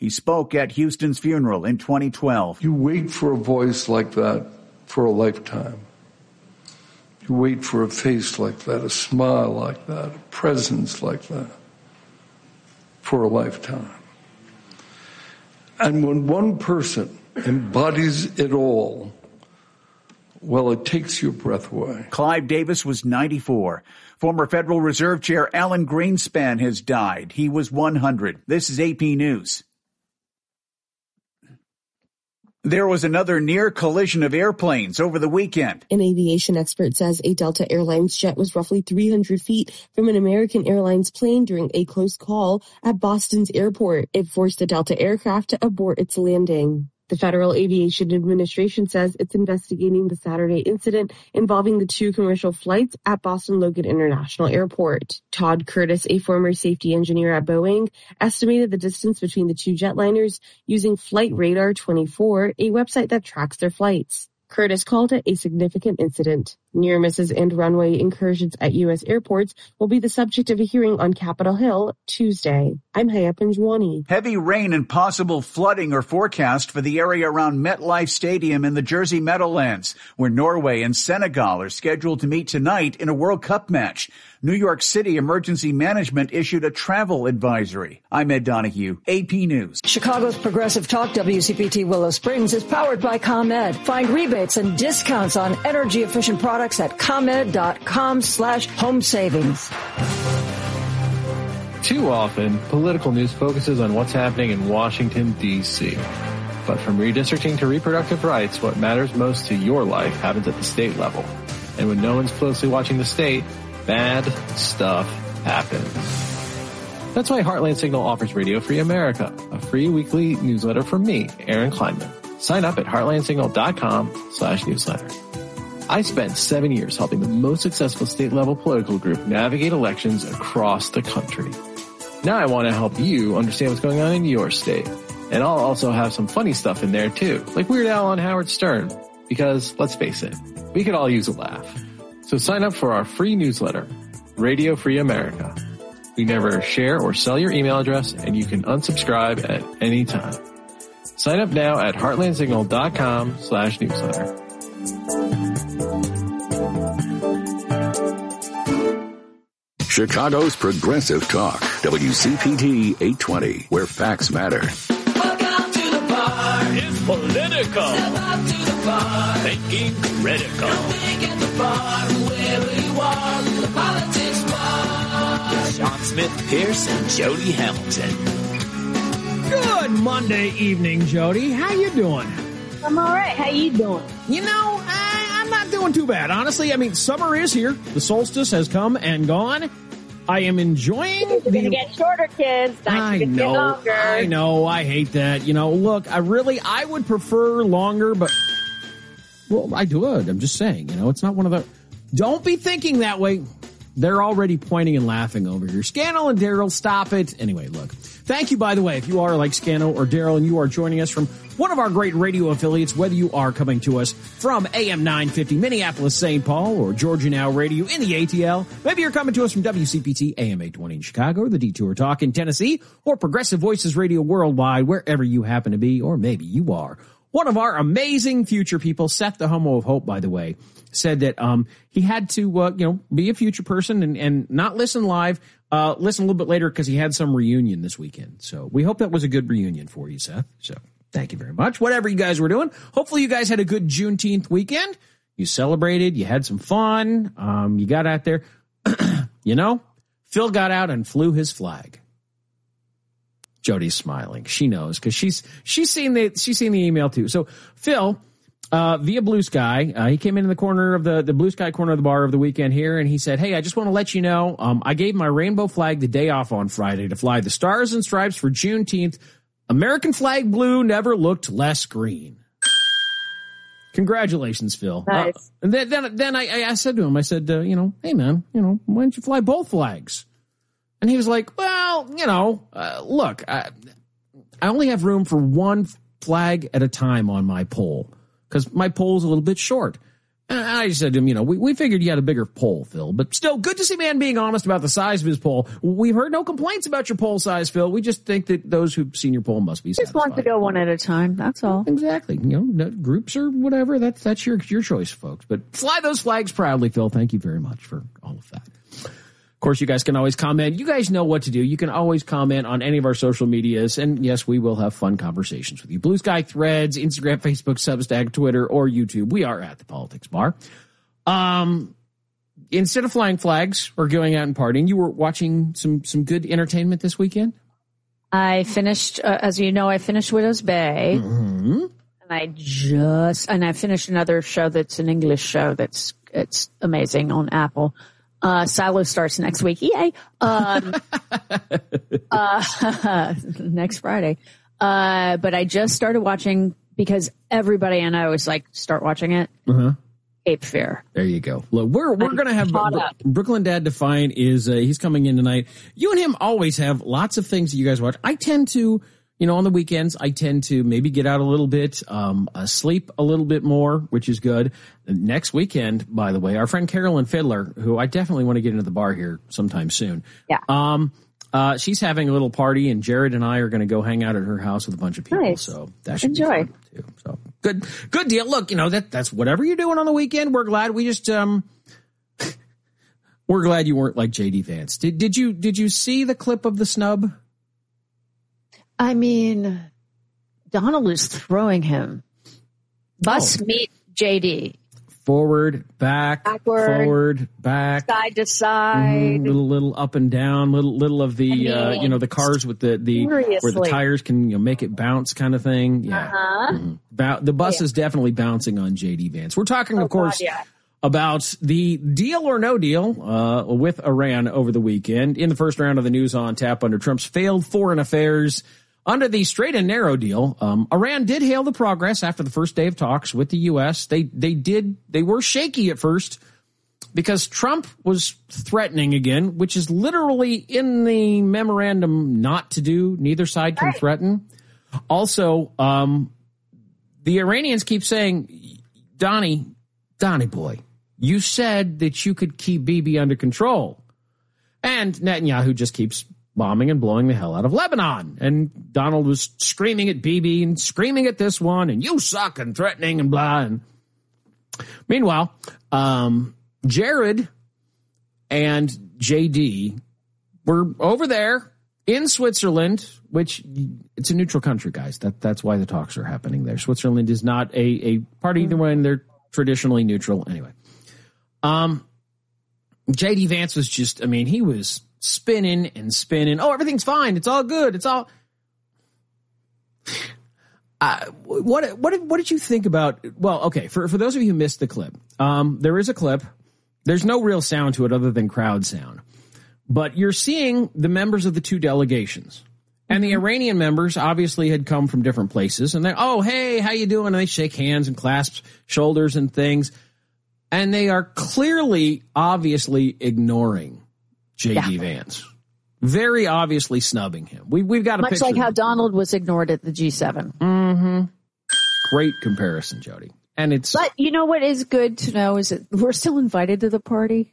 He spoke at Houston's funeral in 2012. You wait for a voice like that for a lifetime. You wait for a face like that, a smile like that, a presence like that for a lifetime. And when one person embodies it all, well, it takes your breath away. Clive Davis was 94. Former Federal Reserve Chair Alan Greenspan has died. He was 100. This is AP News. There was another near collision of airplanes over the weekend. An aviation expert says a Delta Airlines jet was roughly 300 feet from an American Airlines plane during a close call at Boston's airport. It forced the Delta aircraft to abort its landing. The Federal Aviation Administration says it's investigating the Saturday incident involving the two commercial flights at Boston Logan International Airport. Todd Curtis, a former safety engineer at Boeing, estimated the distance between the two jetliners using Flight Radar 24, a website that tracks their flights. Curtis called it a significant incident. Near misses and runway incursions at U.S. airports will be the subject of a hearing on Capitol Hill Tuesday. I'm Haya Panjwani. Heavy rain and possible flooding are forecast for the area around MetLife Stadium in the Jersey Meadowlands, where Norway and Senegal are scheduled to meet tonight in a World Cup match. New York City Emergency Management issued a travel advisory. I'm Ed Donahue, AP News. Chicago's Progressive Talk WCPT Willow Springs is powered by ComEd. Find rebates and discounts on energy-efficient products at ComEd.com/home savings. Too often, political news focuses on what's happening in Washington, D.C. But from redistricting to reproductive rights, what matters most to your life happens at the state level. And when no one's closely watching the state, bad stuff happens. That's why Heartland Signal offers Radio Free America, a free weekly newsletter from me, Aaron Kleinman. Sign up at heartlandsignal.com/newsletter. I spent 7 years helping the most successful state-level political group navigate elections across the country. Now I want to help you understand what's going on in your state. And I'll also have some funny stuff in there too, like Weird Al on Howard Stern. Because, let's face it, we could all use a laugh. So sign up for our free newsletter, Radio Free America. We never share or sell your email address, and you can unsubscribe at any time. Sign up now at heartlandsignal.com/newsletter. Chicago's Progressive Talk, WCPT 820, where facts matter. Welcome to the bar. It's political. Step up to the bar. Thinking critical. Come think at the bar, wherever you are, the politics bar. Sean Smith Pierce and Jody Hamilton. Good Monday evening, Jody. How you doing? I'm all right. How you doing? You know, I'm not doing too bad, honestly. I mean, summer is here. The solstice has come and gone. I am enjoying It's going to get shorter, kids. I know. I hate that. You know, look, I would prefer longer, but, well, I do it. I'm just saying, you know, it's not one of the, don't be thinking that way. They're already pointing and laughing over here. Scannell and Daryl, stop it. Anyway, look, thank you, by the way, if you are like Scannell or Daryl and you are joining us from one of our great radio affiliates, whether you are coming to us from AM 950 Minneapolis, St. Paul, or Georgia Now Radio in the ATL. Maybe you're coming to us from WCPT AM 820 in Chicago, or the Detour Talk in Tennessee, or Progressive Voices Radio worldwide, wherever you happen to be, or maybe you are. One of our amazing future people, Seth the Homo of Hope, by the way, said that he had to be a future person and not listen live, listen a little bit later because he had some reunion this weekend. So we hope that was a good reunion for you, Seth. So thank you very much. Whatever you guys were doing, hopefully you guys had a good Juneteenth weekend. You celebrated, you had some fun, you got out there. You know, Phil got out and flew his flag. Jody's smiling. She knows because she's seen the email too. So Phil, via Blue Sky, he came into the corner of the Blue Sky corner of the bar of the weekend here, and he said, "Hey, I just want to let you know, I gave my rainbow flag the day off on Friday to fly the Stars and Stripes for Juneteenth. American flag blue never looked less green." Congratulations, Phil. Nice. And then I said to him, I said, hey man, why don't you fly both flags? And he was like, well, look, I only have room for one flag at a time on my pole because my pole's a little bit short. And I said to him, we figured you had a bigger pole, Phil, but still good to see man being honest about the size of his pole. We've heard no complaints about your pole size, Phil. We just think that those who've seen your pole must be satisfied. Just want to go one at a time. That's all. Exactly. Groups or whatever. That's your choice, folks. But fly those flags proudly, Phil. Thank you very much for all of that. Of course, you guys can always comment. You guys know what to do. You can always comment on any of our social medias. And yes, we will have fun conversations with you. Blue Sky, Threads, Instagram, Facebook, Substack, Twitter, or YouTube. We are at the Politics Bar. Instead of flying flags or going out and partying, you were watching some good entertainment this weekend? I finished, as you know, I finished Widow's Bay. Mm-hmm. And I finished another show that's an English show it's amazing on Apple. Silo starts next week. Yay. Next Friday. But I just started watching because everybody I know is like, start watching it. Uh-huh. Cape Fear. There you go. Look, we're going to have Brooklyn Dad Define is, he's coming in tonight. You and him always have lots of things that you guys watch. I tend to, on the weekends, I tend to maybe get out a little bit, sleep a little bit more, which is good. Next weekend, by the way, our friend Carolyn Fiddler, who I definitely want to get into the bar here sometime soon. Yeah. She's having a little party, and Jared and I are going to go hang out at her house with a bunch of people. Nice. So that should enjoy. Be fun too. So good deal. Look, that's whatever you're doing on the weekend. We're glad. We just we're glad you weren't like JD Vance. Did you see the clip of the snub? I mean, Donald is throwing him. Meet JD. Forward, back, backward, forward, back, side to side, little up and down, little of the the cars with the where the tires can make it bounce kind of thing. Yeah, the bus is definitely bouncing on JD Vance. We're talking, of course, about the deal or no deal with Iran over the weekend in the first round of the News on Tap under Trump's failed foreign affairs. Under the straight and narrow deal, Iran did hail the progress after the first day of talks with the U.S. They were shaky at first because Trump was threatening again, which is literally in the memorandum not to do. Neither side can threaten. Also, the Iranians keep saying, Donnie boy, you said that you could keep Bibi under control. And Netanyahu just keeps bombing and blowing the hell out of Lebanon. And Donald was screaming at Bibi and screaming at this one, and you suck, and threatening and blah. And meanwhile, Jared and JD were over there in Switzerland, which it's a neutral country, guys. That's why the talks are happening there. Switzerland is not a party either way, and they're traditionally neutral. Anyway, JD Vance was just, he was spinning and spinning. Oh, everything's fine. It's all good. It's all. What did you think about? Well, okay. For those of you who missed the clip, there is a clip. There's no real sound to it other than crowd sound, but you're seeing the members of the two delegations, and the Iranian members obviously had come from different places, and they're, oh, hey, how you doing? And they shake hands and clasp shoulders and things, and they are clearly, obviously ignoring JD Vance, very obviously snubbing him. We've got a much picture. Like how Donald was ignored at the G7. Mm-hmm. Great comparison, Jody. And but you know what is good to know is that we're still invited to the party.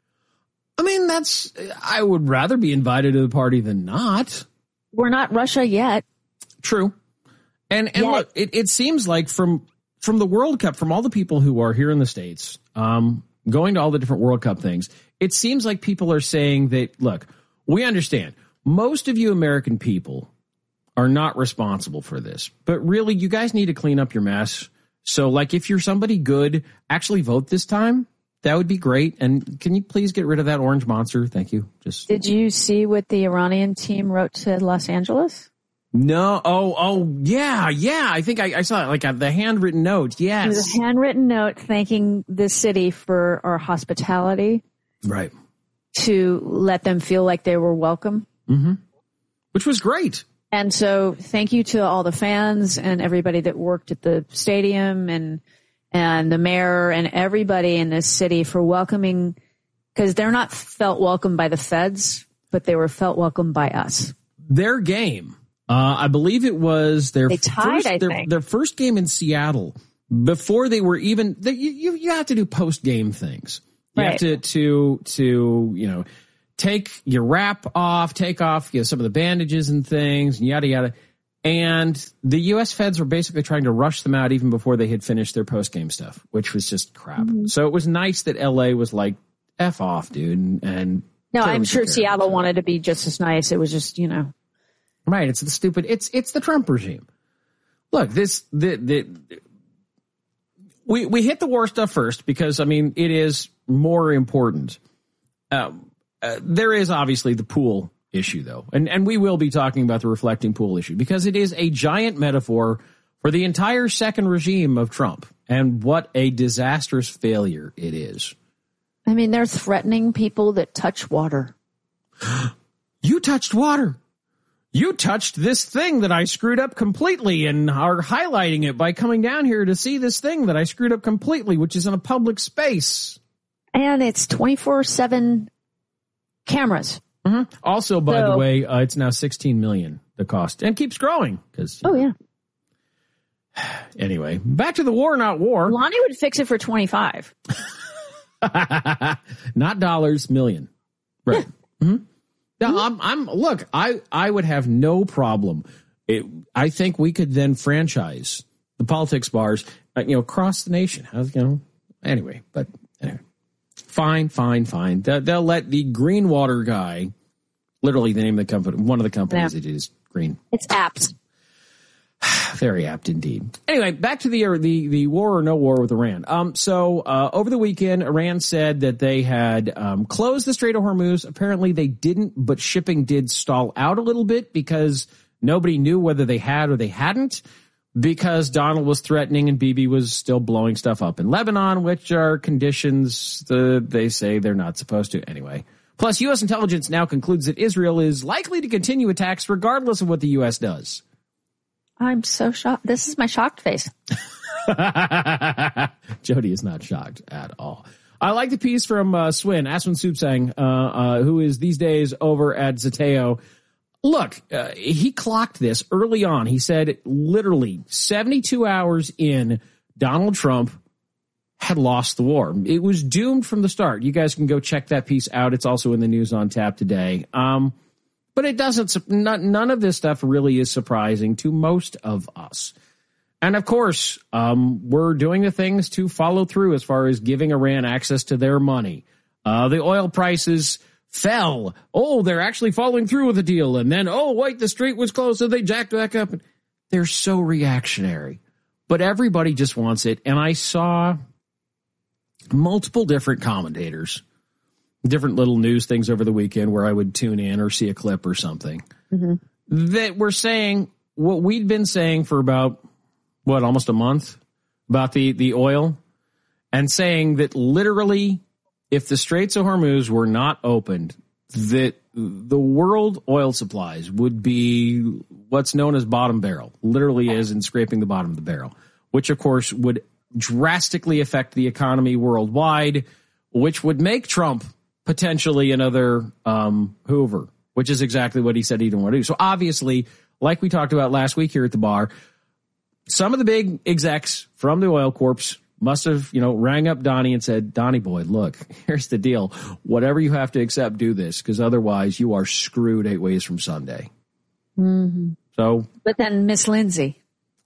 I would rather be invited to the party than not. We're not Russia yet. True. And look, it seems like from the World Cup, from all the people who are here in the States, going to all the different World Cup things, it seems like people are saying that, look, we understand most of you American people are not responsible for this, but really you guys need to clean up your mess. So like if you're somebody good, actually vote this time. That would be great. And can you please get rid of that orange monster? Thank you. Did you see what the Iranian team wrote to Los Angeles? No. Oh, yeah. I think I saw it, like the handwritten note. Yes. It was a handwritten note thanking the city for our hospitality. Right. To let them feel like they were welcome. Mm-hmm. Which was great. And so thank you to all the fans and everybody that worked at the stadium and the mayor and everybody in this city for welcoming, because they're not felt welcome by the feds, but they were felt welcome by us. Their game, I believe it was their they tied, their first game in Seattle before they were even, you have to do post-game things. You Right. have to take your wrap off, take off some of the bandages and things, and yada, yada. And the U.S. feds were basically trying to rush them out even before they had finished their post-game stuff, which was just crap. Mm-hmm. So it was nice that L.A. was like, F off, dude. And no, I'm sure Seattle wanted to be just as nice. It was just, Right. It's the Trump regime. Look, we hit the war stuff first because, it is more important. There is obviously the pool issue, though. And we will be talking about the reflecting pool issue because it is a giant metaphor for the entire second regime of Trump and what a disastrous failure it is. They're threatening people that touch water. You touched water. You touched this thing that I screwed up completely and are highlighting it by coming down here to see this thing that I screwed up completely, which is in a public space. And it's 24/7 cameras. Mm-hmm. Also, by the way, it's now $16 million, the cost, and keeps growing. Yeah. Anyway, back to the war, not war. Lonnie would fix it for 25. Not dollars, million. Right. Mm-hmm. Now, look, I would have no problem. I think we could then franchise the politics bars, across the nation. Anyway. Fine. They'll let the Greenwater guy, literally the name of the company, one of the companies it is Green. It's apt. Very apt indeed. Anyway, back to the war or no war with Iran. So over the weekend, Iran said that they had closed the Strait of Hormuz. Apparently they didn't, but shipping did stall out a little bit because nobody knew whether they had or they hadn't, because Donald was threatening and Bibi was still blowing stuff up in Lebanon, which are conditions they say they're not supposed to. Anyway. Plus, U.S. intelligence now concludes that Israel is likely to continue attacks regardless of what the U.S. does. I'm so shocked. This is my shocked face. Jody is not shocked at all. I like the piece from Aswin Supsang, who is these days over at Zateo. Look, he clocked this early on. He said literally 72 hours in, Donald Trump had lost the war. It was doomed from the start. You guys can go check that piece out. It's also in the news on tap today. But it doesn't, none of this stuff really is surprising to most of us. And of course, we're doing the things to follow through as far as giving Iran access to their money. The oil prices fell. Oh, they're actually following through with the deal. And then, oh, wait, the strait was closed, so they jacked back up. They're so reactionary. But everybody just wants it. And I saw multiple different commentators, different little news things over the weekend where I would tune in or see a clip or something that were saying what we'd been saying for about, almost a month about the oil, and saying that literally if the Straits of Hormuz were not opened, that the world oil supplies would be what's known as bottom barrel, literally as in scraping the bottom of the barrel, which of course would drastically affect the economy worldwide, which would make Trump potentially another Hoover, which is exactly what he said he didn't want to do. So obviously, like we talked about last week here at the bar, some of the big execs from the oil corps must have, rang up Donnie and said, Donnie boy, look, here's the deal. Whatever you have to accept, do this, because otherwise you are screwed 8 ways from Sunday. Mm-hmm. So, but then Miss Lindsay.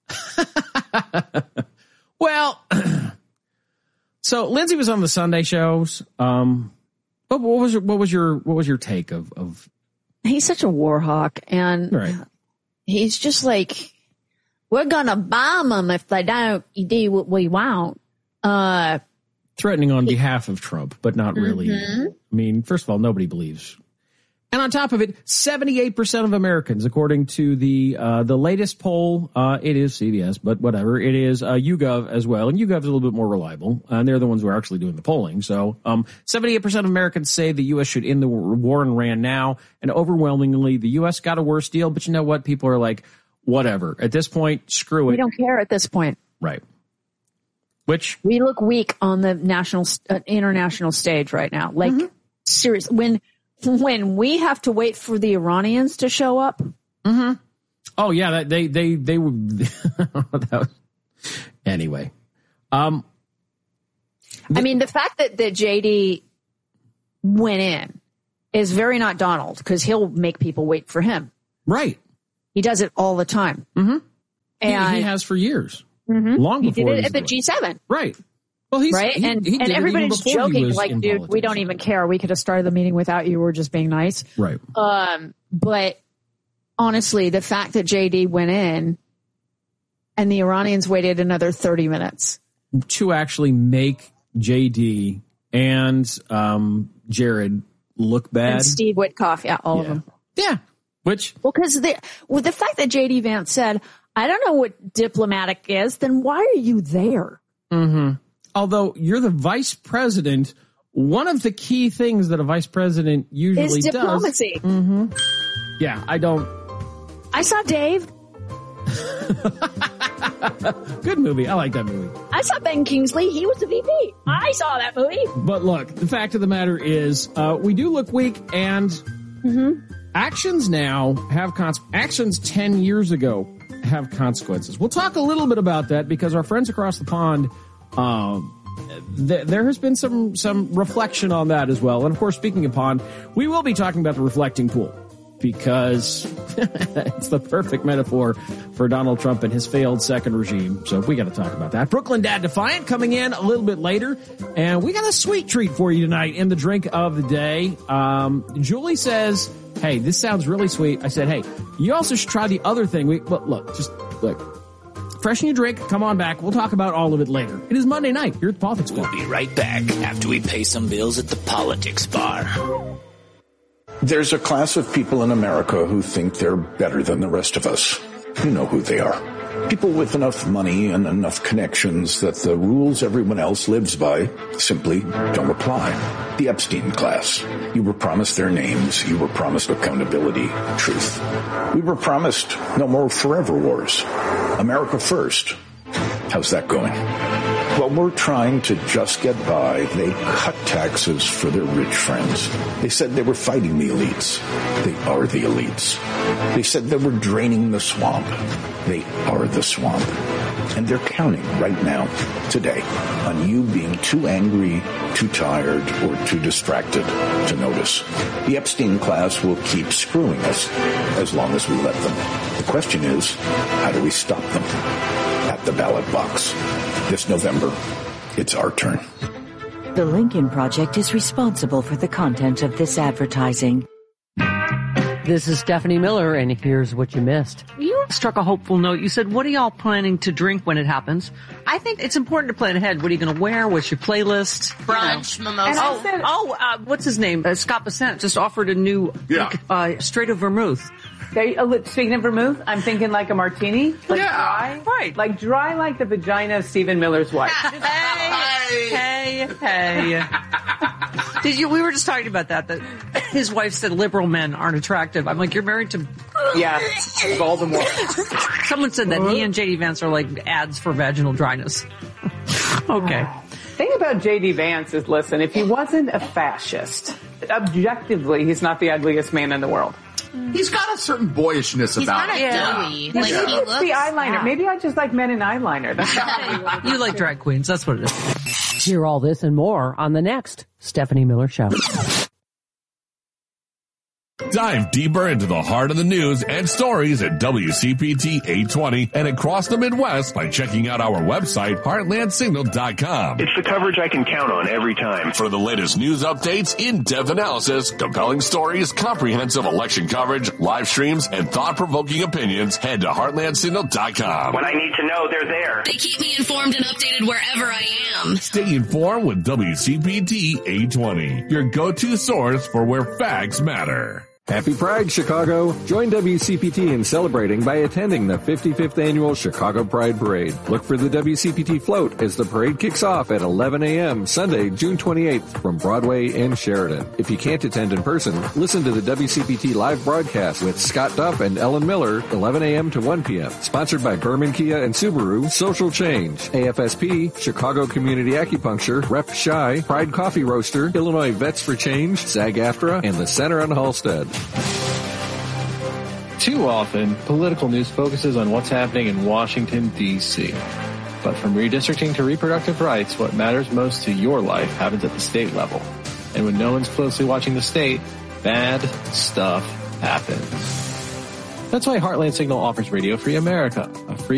Well, so Lindsay was on the Sunday shows. What was your take of? He's such a war hawk, and right. He's just like, we're gonna bomb them if they don't do what we want. Threatening on behalf of Trump, but not really. Mm-hmm. First of all, nobody believes. And on top of it, 78% of Americans, according to the latest poll, it is CBS, but whatever, it is YouGov as well. And YouGov is a little bit more reliable, and they're the ones who are actually doing the polling. So 78% of Americans say the U.S. should end the war in Iran now, and overwhelmingly the U.S. got a worse deal. But you know what? People are like, whatever. At this point, screw it. We don't care at this point. Right. Which? We look weak on the international stage right now. Like, seriously, when we have to wait for the Iranians to show up. Mm-hmm. Oh yeah, they were. Anyway, I mean, the fact that JD went in is very not Donald, because he'll make people wait for him. Right. He does it all the time. Mm-hmm. And he has for years. Mm-hmm. Long before he did it at the G7. Right. Well, he's right, and everybody's joking, like, dude, we don't even care. We could have started the meeting without you. We're just being nice. Right. But honestly, the fact that JD went in and the Iranians waited another 30 minutes to actually make JD and Jared look bad. And Steve Witkoff, all of them. Yeah. Because the fact that JD Vance said, I don't know what diplomatic is, then why are you there? Mm-hmm. Although you're the vice president, one of the key things that a vice president usually is diplomacy. Does. Mm-hmm. Yeah, I saw Dave. Good movie. I like that movie. I saw Ben Kingsley. He was the VP. I saw that movie. But look, the fact of the matter is, we do look weak, and actions now have actions 10 years ago have consequences. We'll talk a little bit about that because our friends across the pond, there has been some reflection on that as well. And of course, speaking of pond, we will be talking about the reflecting pool because it's the perfect metaphor for Donald Trump and his failed second regime. So we got to talk about that. Brooklyn Dad Defiant coming in a little bit later. And we got a sweet treat for you tonight in the drink of the day. Julie says, hey, this sounds really sweet. I said, hey, you also should try the other thing. Look, freshen your drink. Come on back. We'll talk about all of it later. It is Monday night here at the Politics Bar. We'll be right back after we pay some bills at the Politics Bar. There's a class of people in America who think they're better than the rest of us. You know who they are. People with enough money and enough connections that the rules everyone else lives by simply don't apply. The Epstein class. You were promised their names. You were promised accountability, truth. We were promised no more forever wars. America first. How's that going? While we're trying to just get by, they cut taxes for their rich friends. They said they were fighting the elites. They are the elites. They said they were draining the swamp. They are the swamp. And they're counting right now, today, on you being too angry, too tired, or too distracted to notice. The Epstein class will keep screwing us as long as we let them. The question is, how do we stop them? At the ballot box. This November, it's our turn. The Lincoln Project is responsible for the content of this advertising. This is Stephanie Miller, and here's what you missed. You struck a hopeful note. You said, what are y'all planning to drink when it happens? I think it's important to plan ahead. What are you going to wear? What's your playlist? Brunch, mimosa. What's his name? Scott Bessent just offered a new straight of vermouth. Speaking of vermouth, I'm thinking like a martini. Like dry. Right. Like dry like the vagina of Stephen Miller's wife. Hey. We were just talking about that his wife said liberal men aren't attractive. I'm like, you're married to... Yeah, Baltimore. Someone said that he and J.D. Vance are like ads for vaginal dryness. Okay. Thing about J.D. Vance is, listen, if he wasn't a fascist, objectively, he's not the ugliest man in the world. He's got a certain boyishness about him. He's kind of doughy. Like, he looks... the eyeliner. Yeah. Maybe I just like men in eyeliner. That's you like drag queens. That's what it is. Hear all this and more on the next Stephanie Miller Show. Dive deeper into the heart of the news and stories at WCPT 820 and across the Midwest by checking out our website, heartlandsignal.com. It's the coverage I can count on every time. For the latest news updates, in-depth analysis, compelling stories, comprehensive election coverage, live streams, and thought-provoking opinions, head to heartlandsignal.com. When I need to know, they're there. They keep me informed and updated wherever I am. Stay informed with WCPT 820, your go-to source for where facts matter. Happy Pride, Chicago! Join WCPT in celebrating by attending the 55th Annual Chicago Pride Parade. Look for the WCPT float as the parade kicks off at 11 a.m. Sunday, June 28th from Broadway and Sheridan. If you can't attend in person, listen to the WCPT live broadcast with Scott Duff and Ellen Miller, 11 a.m. to 1 p.m. Sponsored by Berman Kia and Subaru, Social Change, AFSP, Chicago Community Acupuncture, Rep Shy, Pride Coffee Roaster, Illinois Vets for Change, SAG-AFTRA, and the Center on Halstead. Too often, political news focuses on what's happening in Washington, D.C. But from redistricting to reproductive rights, what matters most to your life happens at the state level. And when no one's closely watching the state, bad stuff happens. That's why Heartland Signal offers Radio Free America, a free